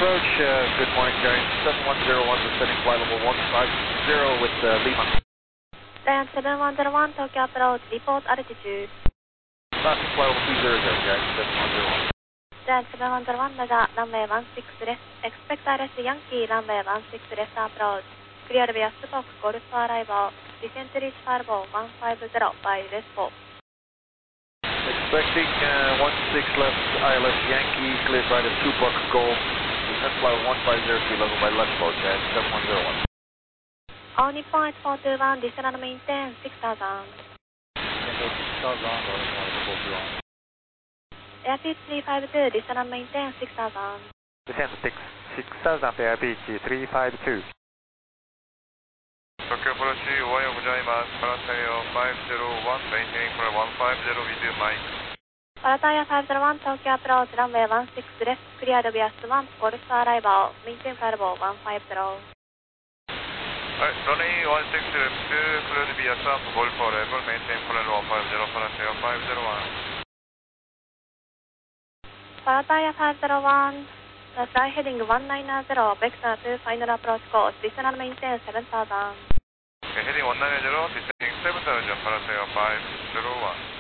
approach. Good morning, Giant 7101, descending flight level 150 with Lima. Giant 7101, Tokyo approach, report altitude. Passing flight level 200, Giant 7101. Giant 7101, radar, runway 16 left. Expect RS Yankee, runway 16 left approach. Clear via Spock, Golf arrival. Descent reach Farbo 150 by Respo. Expecting 16 left, ILS Yankee, cleared right at Tupac Golf. Descent flight 1502 level by left load, Giant 7101. All Nippon 8421, descend and maintain 6000. 6000, Airpeak 352, descend and maintain 6000. Descend 6000 to Airpeak 352. Tokyo approach, おはようございます。パラタイヤ501、maintaining for 150 with you, Mike. Parataya 501, Tokyo approach, runway 16 left. Cleared via Swan, Golf arrival. Maintain Farbo 150. Runway 16 left, cleared via Swan, Golf arrival. Maintain Farbo 150, Parataya 501. Parataya 501, fly heading 190, vector to final approach course, descend and maintain 7000. Heading 190, descending 7000, Parataya 501.